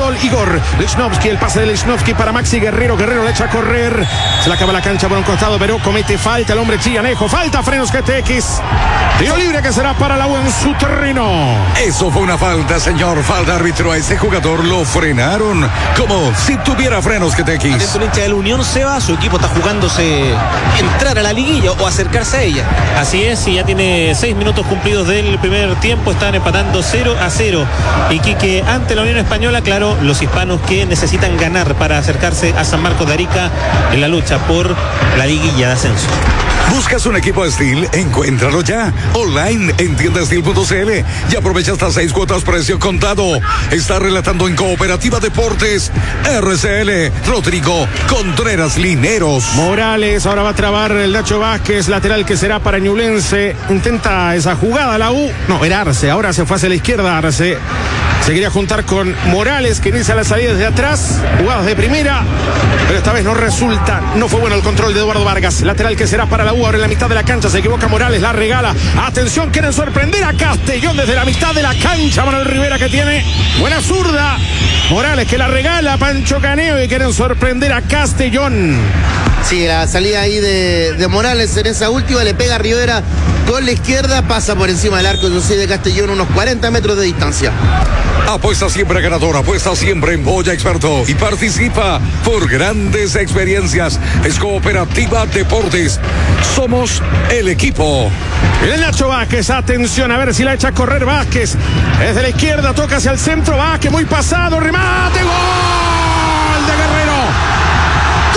gol. Igor Lichnowsky, el pase de Lichnowsky para Maxi Guerrero. Guerrero le echa a correr. Se le acaba la cancha por un costado, pero comete falta el hombre Chillanejo. Falta Frenos GTX. Tiro libre que será para la U en su terreno. Eso fue una falta, señor. Falta, árbitro. A ese jugador lo frenaron como si tuviera frenos GTX. Atento el hincha de la Unión, Seba. Su equipo está jugándose entrar a la liguilla o acercarse a ella. Así es, y ya tiene 6 minutos cumplidos del primer tiempo. Están empatando 0-0. Y Quique, ante la Unión Española, claro, los hispanos que necesitan ganar para acercarse a San Marcos de Arica en la lucha por la liguilla de ascenso. ¿Buscas un equipo Steel? Encuéntralo ya. Online en tiendasteel.cl y aprovecha hasta 6 cuotas precio contado. Está relatando en Cooperativa Deportes RCL Rodrigo Contreras Lineros. Morales, ahora va a trabar el Nacho Vázquez, lateral que será para Ñublense. Intenta esa jugada la U. No, era Arce, ahora se fue hacia la izquierda Arce. Se quería juntar con Morales, que inicia la salida desde atrás. Jugadas de primera, pero esta vez no resulta. No fue bueno el control de Eduardo Vargas. Lateral que será para la U, ahora en la mitad de la cancha. Se equivoca Morales, la regala. Atención, quieren sorprender a Castellón desde la mitad de la cancha. Manuel Rivera, que tiene buena zurda. Morales, que la regala a Pancho Caneo, y quieren sorprender a Castellón. Sí, la salida ahí de Morales en esa última, le pega a Rivera con la izquierda, pasa por encima del arco de Castellón, unos 40 metros de distancia. Apuesta siempre ganadora, apuesta siempre en Boya Experto y participa por grandes experiencias. Es Cooperativa Deportes. Somos el equipo. El Nacho Vázquez, atención, a ver si la echa a correr Vázquez. Desde la izquierda, toca hacia el centro, Vázquez muy pasado, remate, gol de Guerrero.